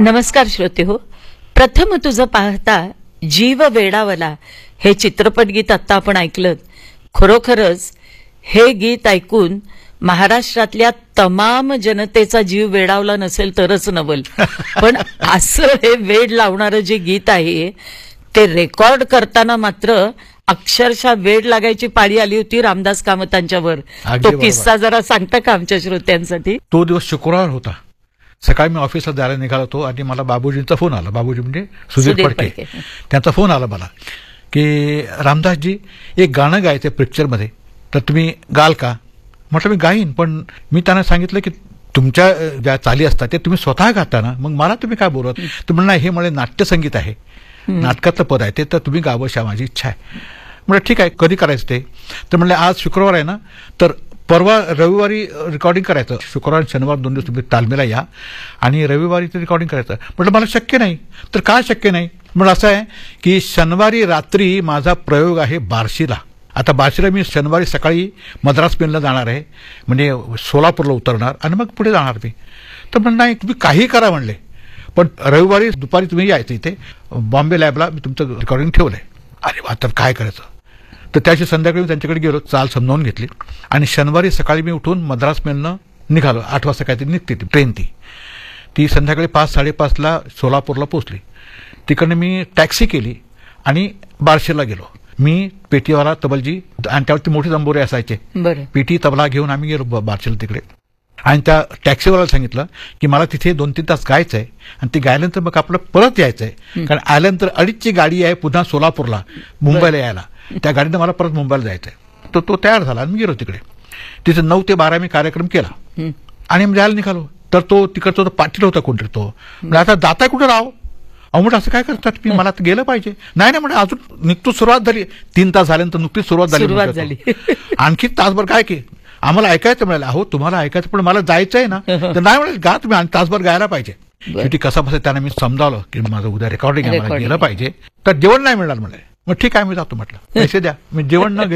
नमस्कार श्रोते हो. प्रथम तुझं पाहता जीव वेडावला हे चित्रपट गीत आता आपण ऐकलं. खरोखरच हे गीत ऐकून महाराष्ट्रातल्या तमाम जनतेचा जीव वेडावला नसेल तरच नवल. पण असं हे वेड लावणारं जे गीत आहे ते रेकॉर्ड करताना मात्र अक्षरशः वेड लागायची पाळी आली होती रामदास कामतांच्यावर. तो किस्सा जरा सांगता का आमच्या श्रोत्यांसाठी? तो दिवस शुक्रवार होता. सकाळी मी ऑफिसला जायला निघालो होतो आणि मला बाबूजींचा फोन आला. बाबूजी म्हणजे सुधीर फडके. त्यांचा फोन आला मला की रामदासजी एक गाणं गायचं पिक्चरमध्ये, तर तुम्ही गाल का? म्हटलं मी गाईन, पण मी त्यांना सांगितलं की तुमच्या ज्या चाली असतात ते तुम्ही स्वतः गाता ना, मग मला तुम्ही काय बोलत? तर म्हणलं हे मला नाट्यसंगीत आहे, नाटकातलं पद आहे ते, तर तुम्ही गावं अशा माझी इच्छा आहे. म्हटलं ठीक आहे, कधी करायचं ते? तर म्हणलं आज शुक्रवार आहे ना, तर परवा रविवारी रेकॉर्डिंग करायचं. शुक्रवार शनिवार 2 दिवस तुम्ही तालमेला या आणि रविवारी ते रेकॉर्डिंग करायचं. म्हटलं मला शक्य नाही. तर काय शक्य नाही? म्हणलं असं आहे की शनिवारी रात्री माझा प्रयोग आहे बार्शीला. आता बार्शीला मी शनिवारी सकाळी मद्रास पेनला जाणार आहे, म्हणजे सोलापूरला उतरणार आणि मग पुढे जाणार मी. तर म्हणलं नाही, तुम्ही काही करा म्हणले, पण रविवारी दुपारी तुम्ही यायचं इथे बॉम्बे लॅबला, मी तुमचं रेकॉर्डिंग ठेवलंय. अरे वा, तर काय करायचं? तर त्याची संध्याकाळी त्यांच्याकडे गेलो, चाल समजावून घेतली आणि शनिवारी सकाळी मी उठून मद्रास मेलनं निघालो. 8 वाजता काहीतरी निघते ती ट्रेन. ती संध्याकाळी 5-5:30ला सोलापूरला पोहोचली. तिकडनं मी टॅक्सी केली आणि बार्शीला गेलो. मी पेटीवाला तबलजी आणि त्यावरती मोठी तंबोरे असायचे, पेटी तबला घेऊन आम्ही गेलो बार्शीला तिकडे. आणि त्या टॅक्सीवाल्याला सांगितलं की मला तिथे 2-3 तास गायचं आहे आणि ते गायल्यानंतर मग आपल्याला परत यायचं आहे, कारण आल्यानंतर 2:30ची गाडी आहे पुन्हा सोलापूरला मुंबईला यायला. त्या गाडीनं मला परत मुंबईला जायचं आहे. तर तो तयार झाला आणि मी गेलो तिकडे. तिथे 9 ते 12 मी कार्यक्रम केला आणि जायला निघालो. तर तो तिकडचा पाटील होता कोणतरी. तो म्हणजे आता जाताय कुठं राव? अहो म्हटलं असं काय करतात? मी मला तर गेलं पाहिजे. नाही म्हणजे अजून निघतो, सुरुवात झाली. 3 तास झाल्यानंतर नुकतीच सुरुवात झाली. आणखी तासभर काय की आम्हाला ऐकायचं मिळालं. अहो तुम्हाला ऐकायचं, पण मला जायचं आहे ना. तर नाही म्हणाल गा तुम्ही, आणि तासभर गायला पाहिजे. शेवटी कसा बसा त्यांना मी समजावलं की माझं उद्या रेकॉर्डिंग आहे, मला गेलं पाहिजे. तर जेवण नाही मिळणार म्हणे. मग ठीक आहे, मी जातो म्हटलं, पैसे द्या. मी जेवण न